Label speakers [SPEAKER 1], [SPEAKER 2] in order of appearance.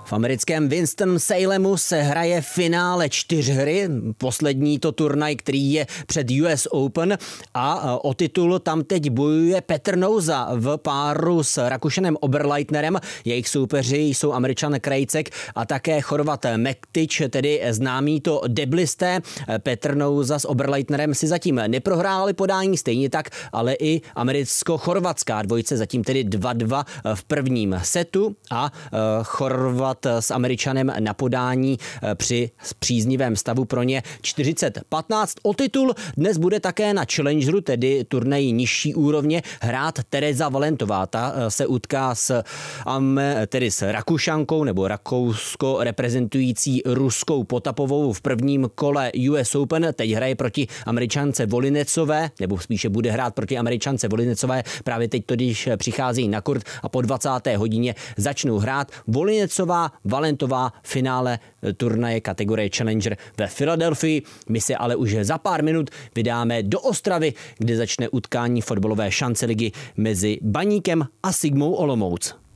[SPEAKER 1] V americkém Winston-Salemu se hraje finále 4hry, poslední to turnaj, který je před US Open a o titul tam teď bojuje Petr Nouza v páru s Rakušanem Oberleitnerem. Jejich soupeři jsou Američan Krejcek a také Chorvat Mektič, tedy známý to deblisté. Petr Nouza s Oberleitnerem si zatím neprohráli podání, stejně tak, ale i americko-chorvatská dvojice zatím tedy 2-2 v prvním setu a Chorvat s Američanem na podání při příznivém stavu pro ně 40-15. O titul dnes bude také na Challengeru, tedy turnaji nižší úrovně, hrát Tereza Valentová. Ta se utká s Rakušankou nebo Rakousko reprezentující Ruskou Potapovou v prvním kole US Open. Teď hraje proti Američance Volinecové, nebo spíše bude hrát proti Američance Volinecové. Právě teď to, když přichází na kurt a po 20. hodině začnou hrát. Volinecová, Valentová, finále turnaje kategorie Challenger ve Filadelfii. My se ale už za pár minut vydáme do Ostravy, kde začne utkání fotbalové šance ligy mezi Baníkem a Sigmou Olomouc.